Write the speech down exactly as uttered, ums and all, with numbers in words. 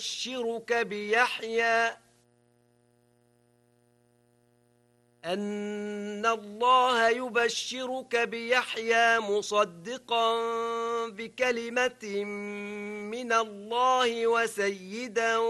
يبشرك بيحيى أن الله يبشرك بيحيى مصدقا بكلمة من الله وسيدا